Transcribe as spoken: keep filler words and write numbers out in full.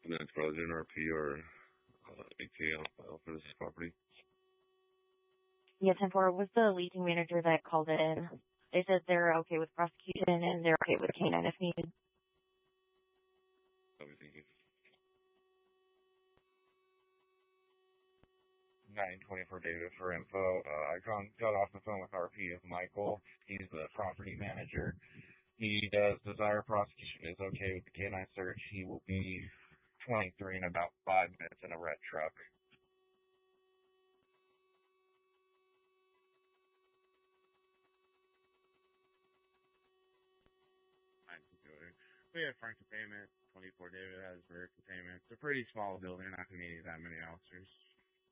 And that's probably an R P or uh, A K on file for this property. Yeah, ten four was the leasing manager that called it in. They said they're okay with prosecution and they're okay with K nine if needed. I'll be thinking. nine twenty-four David for info. Uh, I got, got off the phone with R P of Michael. He's the property manager. He does desire prosecution is okay with the K nine search. He will be twenty-three in about five minutes in a red truck. We have Frank Containment. twenty-four David has rear containment. It's a pretty small building. Not going to need that many officers.